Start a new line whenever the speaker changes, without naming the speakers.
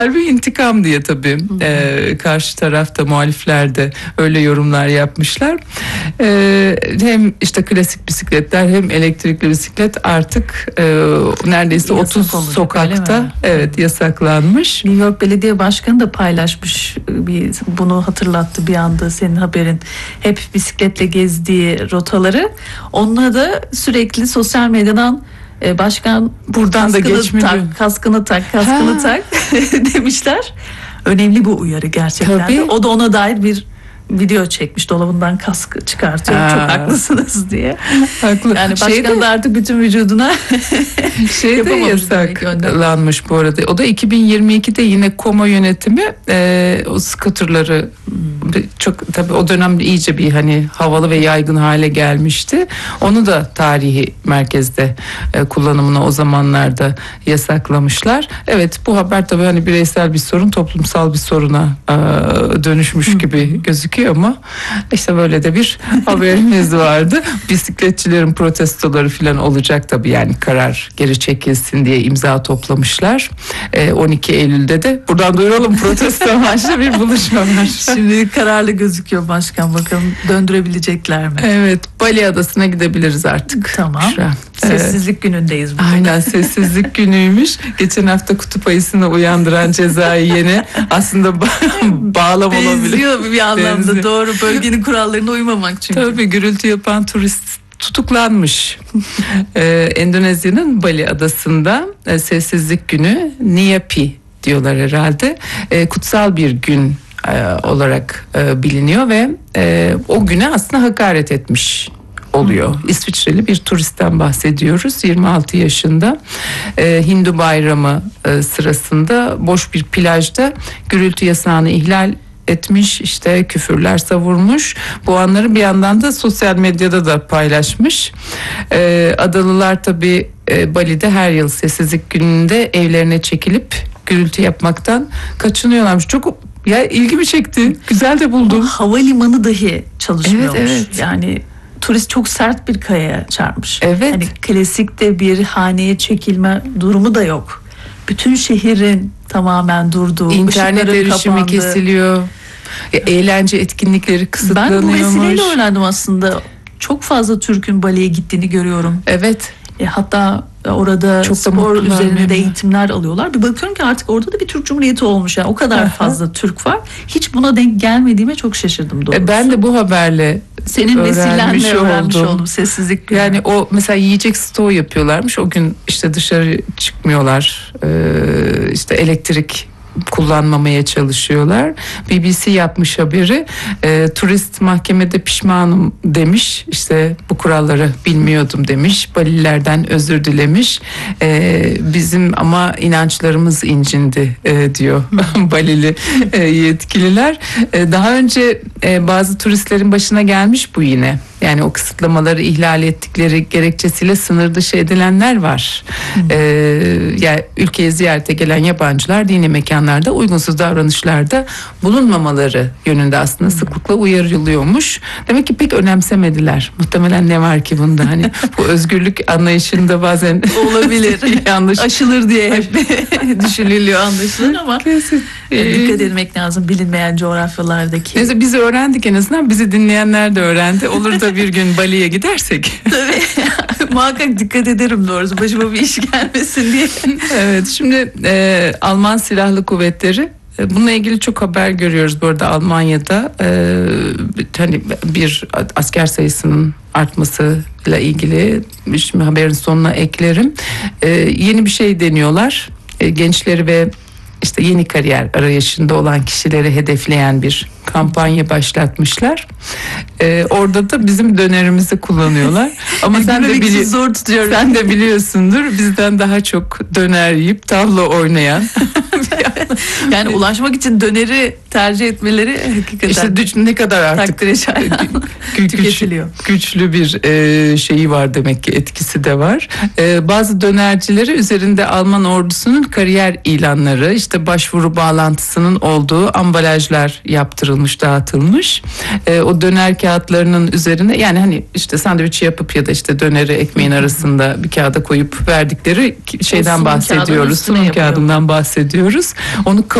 bir intikam diye tabii karşı tarafta, muhalifler de öyle yorumlar yapmışlar. Hem işte klasik bisikletler hem elektrikli bisiklet artık neredeyse
Yasak
30
olacak,
sokakta yasaklanmış.
New York Belediye Başkanı da paylaşmış, bunu hatırlattı bir anda senin haberin. Hep bisikletle gezdiği rotaları. Onunla da sürekli sosyal medyadan başkan
buradan da geçmiyor.
Kaskını tak demişler. Önemli bu uyarı gerçekten.
Tabii.
O da ona dair bir video çekmiş, dolabından kaskı çıkartıyor. Çok haklısınız diye.
Haklı.
Yani başkan da artık bütün vücuduna
de yasaklanmış bu arada. O da 2022'de yine Como yönetimi o scooterları çok, tabii o dönem iyice bir hani havalı ve yaygın hale gelmişti. Onu da tarihi merkezde kullanımına o zamanlarda yasaklamışlar. Evet, bu haber tabii hani bireysel bir sorun, toplumsal bir soruna dönüşmüş gibi gözüküyor ama işte böyle de bir haberimiz vardı. Bisikletçilerin protestoları falan olacak tabii, yani karar geri çekilsin diye imza toplamışlar. 12 Eylül'de de buradan duyuralım, protesto amaçlı bir buluşma var.
Şimdi kararlı gözüküyor başkan, bakalım döndürebilecekler mi?
Evet, Bali Adası'na gidebiliriz artık.
Tamam. Sessizlik günündeyiz bugün.
Aynen, sessizlik günüymüş. Geçen hafta kutup ayısını uyandıran cezayı yeni aslında bağlam olabilir.
Benziyor bir anlamda, doğru. Bölgenin kurallarına uymamak çünkü.
Tabii, gürültü yapan turist tutuklanmış. Endonezya'nın Bali Adası'nda sessizlik günü, Nyepi diyorlar herhalde. Kutsal bir gün olarak biliniyor ve o güne aslında hakaret etmiş oluyor. İsviçreli bir turistten bahsediyoruz. 26 yaşında. Hindu bayramı sırasında boş bir plajda gürültü yasağını ihlal etmiş, işte küfürler savurmuş. Bu anları bir yandan da sosyal medyada da paylaşmış. Adalılar tabii Bali'de her yıl sessizlik gününde evlerine çekilip gürültü yapmaktan kaçınıyorlarmış. Çok ilgimi çekti. Güzel de buldum.
Havalimanı dahi çalışmıyormuş.
Evet.
Yani turist çok sert bir kayaya çarpmış.
Evet.
Hani klasikte bir haneye çekilme durumu da yok. Bütün şehrin tamamen durduğu,
İnternet
ışıkların
erişimi
kapandığı.
kesiliyor. Eğlence etkinlikleri kısıtlanıyormuş.
Ben bu vesileyle öğrendim aslında. Çok fazla Türk'ün Bali'ye gittiğini görüyorum.
Evet.
Hatta orada
çok
spor üzerinde eğitimler alıyorlar. Bir bakıyorum ki artık orada da bir Türk Cumhuriyeti olmuş. Yani o kadar fazla Türk var. Hiç buna denk gelmediğime çok şaşırdım doğrusu.
Ben de bu haberle
senin vesilenle öğrenmiş oldum sessizlik günü.
Yani o mesela yiyecek stoğu yapıyorlarmış. O gün işte dışarı çıkmıyorlar. İşte elektrik kullanmamaya çalışıyorlar. BBC yapmış haberi. Turist mahkemede pişmanım demiş. İşte bu kuralları bilmiyordum demiş. Balilerden özür dilemiş. Bizim ama inançlarımız incindi diyor Balili yetkililer. Daha önce bazı turistlerin başına gelmiş bu yine. Yani o kısıtlamaları ihlal ettikleri gerekçesiyle sınır dışı edilenler var. Yani ülkeye ziyarete gelen yabancılar dini mekanlarda uygunsuz davranışlarda bulunmamaları yönünde aslında sıklıkla uyarılıyormuş. Demek ki pek önemsemediler. Muhtemelen ne var ki bunda, hani bu özgürlük anlayışında bazen
olabilir.
yanlış
aşılır diye hep düşünülüyor, anlaşılır ama dikkat etmek lazım bilinmeyen coğrafyalardaki.
Neyse, biz öğrendik en azından. Bizi dinleyenler de öğrendi. Olur da bir gün Bali'ye gidersek.
Tabii. Muhakkak dikkat ederim doğrusu. Başıma bir iş gelmesin diye.
Evet, şimdi Alman Silahlı Kuvvetleri, bununla ilgili çok haber görüyoruz bu arada Almanya'da. Hani bir asker sayısının artmasıyla ilgili, şimdi haberin sonuna eklerim. Yeni bir şey deniyorlar. Gençleri ve işte yeni kariyer arayışında olan kişileri hedefleyen bir kampanya başlatmışlar. Orada da bizim dönerimizi kullanıyorlar. Ama sen de
zor tutuyorum.
Sen de biliyorsundur, bizden daha çok döner yiyip tavla oynayan
Yani ulaşmak için döneri tercih etmeleri hakikaten
İşte ne kadar artık
takdire şayan tüketiliyor.
Güçlü bir şeyi var demek ki, etkisi de var. Bazı dönercileri üzerinde Alman ordusunun kariyer ilanları, işte başvuru bağlantısının olduğu ambalajlar yaptırılmış, dağıtılmış. O döner kağıtlarının üzerine, yani hani işte sandviç yapıp ya da işte döneri ekmeğin arasında bir kağıda koyup verdikleri şeyden bahsediyoruz. Sunum kağıdından bahsediyoruz. Onu